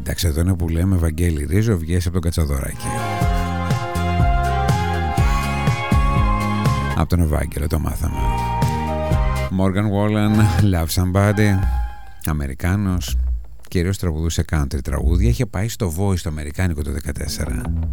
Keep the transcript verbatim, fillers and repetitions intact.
εντάξει, εδώ είναι που λέμε Βαγγέλη Ρίζο, βγες από τον Κατσαδωράκι. Από τον Ευάγγελο το μάθαμε. Morgan Wallen, Love Somebody, Αμερικάνος, κυρίως τραγουδούσε country τραγούδια, είχε πάει στο Voice το αμερικάνικο το δεκατέσσερα.